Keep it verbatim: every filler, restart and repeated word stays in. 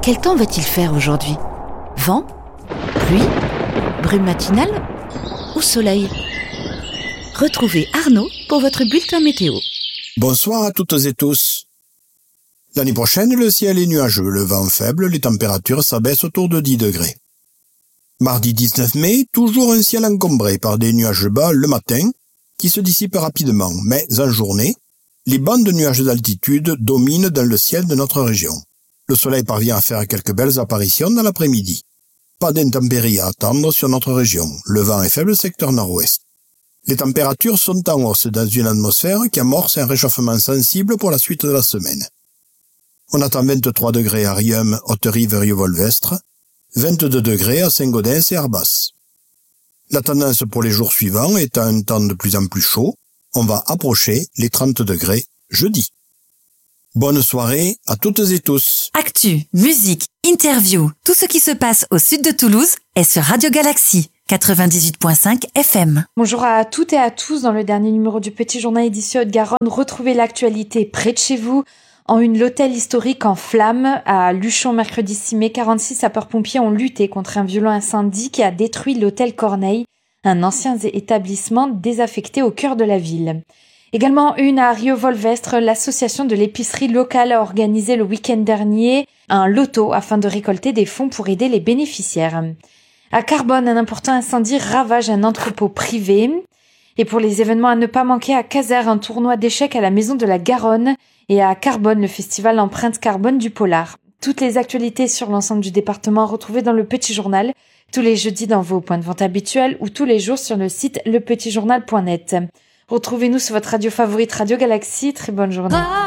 Quel temps va-t-il faire aujourd'hui ? Vent ? Pluie ? Brume matinale ? Ou soleil ? Retrouvez Arnaud pour votre bulletin météo. Bonsoir à toutes et tous. L'année prochaine, le ciel est nuageux, le vent faible, les températures s'abaissent autour de dix degrés. Mardi dix-neuf mai, toujours un ciel encombré par des nuages bas le matin, qui se dissipent rapidement, mais en journée, les bandes de nuages d'altitude dominent dans le ciel de notre région. Le soleil parvient à faire quelques belles apparitions dans l'après-midi. Pas d'intempéries à attendre sur notre région, le vent est faible secteur nord-ouest. Les températures sont en hausse dans une atmosphère qui amorce un réchauffement sensible pour la suite de la semaine. On attend vingt-trois degrés à Riom, Haute-Rive, Rieux-Volvestre, vingt-deux degrés à Saint-Gaudens et Arbas. La tendance pour les jours suivants est à un temps de plus en plus chaud. On va approcher les trente degrés jeudi. Bonne soirée à toutes et tous. Actu, musique, interview, tout ce qui se passe au sud de Toulouse est sur Radio Galaxie, quatre-vingt-dix-huit virgule cinq F M. Bonjour à toutes et à tous. Dans le dernier numéro du Petit Journal édition Haute-Garonne, retrouvez l'actualité près de chez vous. En une, l'hôtel historique en flammes à Luchon, mercredi six mai, quarante-six sapeurs-pompiers ont lutté contre un violent incendie qui a détruit l'hôtel Corneille, un ancien établissement désaffecté au cœur de la ville. Également une à Rieux-Volvestre, l'association de l'épicerie locale a organisé le week-end dernier un loto afin de récolter des fonds pour aider les bénéficiaires. À Carbone, un important incendie ravage un entrepôt privé. Et pour les événements à ne pas manquer, à Caser, un tournoi d'échecs à la Maison de la Garonne, et à Carbone, le festival Empreinte Carbone du Polar. Toutes les actualités sur l'ensemble du département retrouvées dans le Petit Journal, tous les jeudis dans vos points de vente habituels ou tous les jours sur le site le petit journal point net. Retrouvez-nous sur votre radio favorite Radio Galaxie. Très bonne journée.